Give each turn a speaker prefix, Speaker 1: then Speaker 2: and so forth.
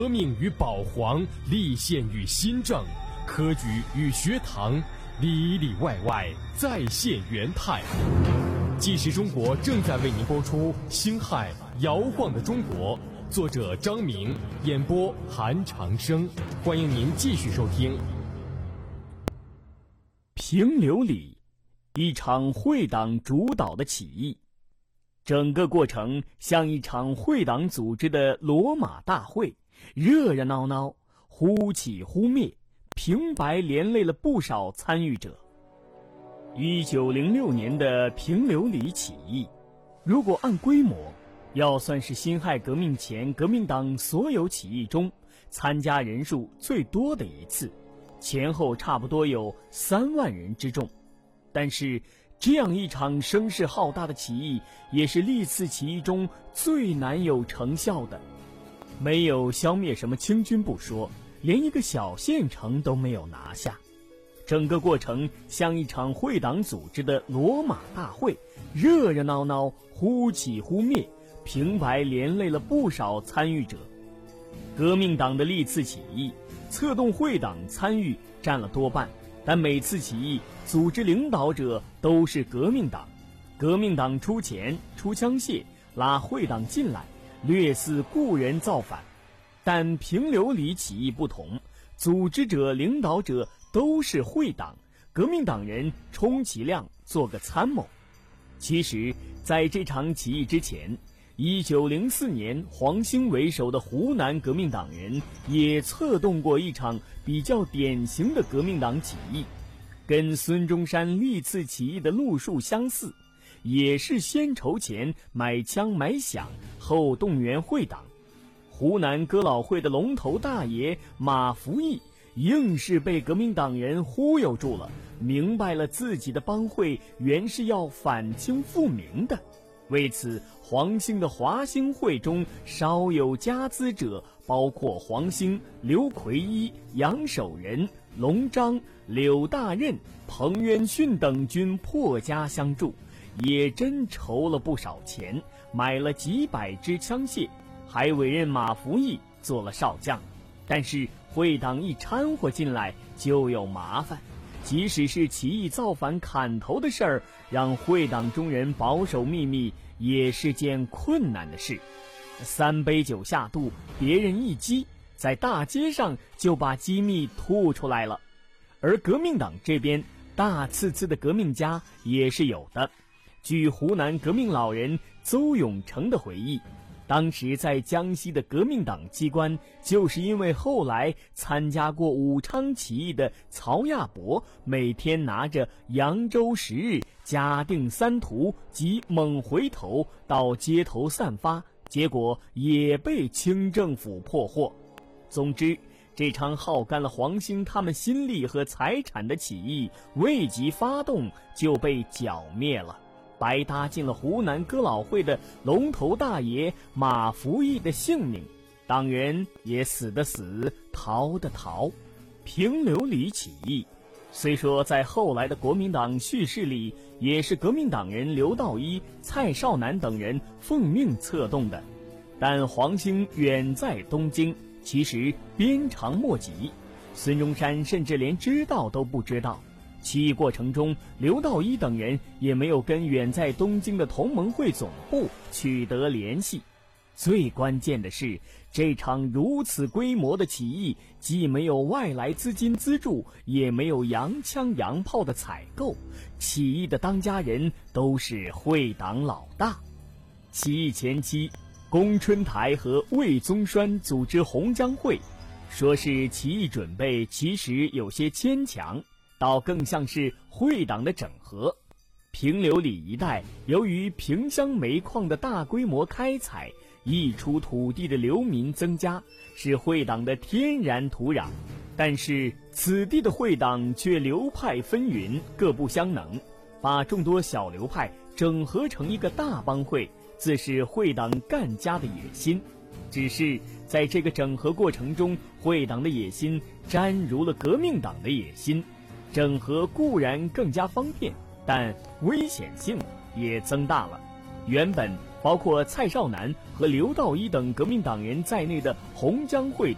Speaker 1: 革命与保皇，立宪与新政，科举与学堂，里里外外再现原态。纪实中国正在为您播出《辛亥摇晃的中国》，作者张明，演播韩长生。欢迎您继续收听。
Speaker 2: 平流里，一场会党主导的起义，整个过程像一场会党组织的罗马大会，热热闹闹，忽起忽灭，平白连累了不少参与者。1906年的平流里起义，如果按规模，要算是辛亥革命前革命党所有起义中参加人数最多的一次，前后差不多有3万人之众。但是这样一场声势浩大的起义，也是历次起义中最难有成效的。没有消灭什么清军不说，连一个小县城都没有拿下。整个过程像一场会党组织的罗马大会，热热闹闹，忽起忽灭，平白连累了不少参与者。革命党的历次起义，策动会党参与占了多半，但每次起义组织领导者都是革命党，革命党出钱出枪械，拉会党进来，略似故人造反。但平流里起义不同，组织者领导者都是会党，革命党人充其量做个参谋。其实在这场起义之前，1904年黄兴为首的湖南革命党人也策动过一场比较典型的革命党起义，跟孙中山历次起义的路数相似，也是先筹钱买枪买饷，后动员会党。湖南哥老会的龙头大爷马福义硬是被革命党人忽悠住了，明白了自己的帮会原是要反清复明的。为此，黄兴的华兴会中稍有家资者，包括黄兴、刘奎一、杨守仁、龙章、柳大任、彭元训等均破家相助，也真筹了不少钱，买了几百支枪械，还委任马福义做了少将。但是会党一掺和进来就有麻烦，即使是起义造反砍头的事儿，让会党中人保守秘密也是件困难的事。3杯酒下肚，别人一激，在大街上就把机密吐出来了。而革命党这边大次次的革命家也是有的。据湖南革命老人邹永成的回忆，当时在江西的革命党机关，就是因为后来参加过武昌起义的曹亚伯，每天拿着扬州10日、嘉定3图及猛回头到街头散发，结果也被清政府破获。总之，这场耗干了黄兴他们心力和财产的起义，未及发动就被剿灭了，白搭进了湖南哥老会的龙头大爷马福义的性命，党人也死的死，逃的逃。平流里起义虽说在后来的国民党叙事里也是革命党人刘道一、蔡少南等人奉命策动的，但黄兴远在东京，其实鞭长莫及，孙中山甚至连知道都不知道。起义过程中，刘道一等人也没有跟远在东京的同盟会总部取得联系。最关键的是，这场如此规模的起义，既没有外来资金资助，也没有洋枪洋炮的采购，起义的当家人都是会党老大。起义前期，龚春台和魏宗栓组织洪江会，说是起义准备，其实有些牵强，倒更像是会党的整合。平流里一带由于萍乡煤矿的大规模开采，溢出土地的流民增加，是会党的天然土壤。但是此地的会党却流派纷纭，各不相能，把众多小流派整合成一个大帮会，自是会党干家的野心。只是在这个整合过程中，会党的野心沾入了革命党的野心，整合固然更加方便，但危险性也增大了。原本包括蔡少南和刘道一等革命党人在内的洪江会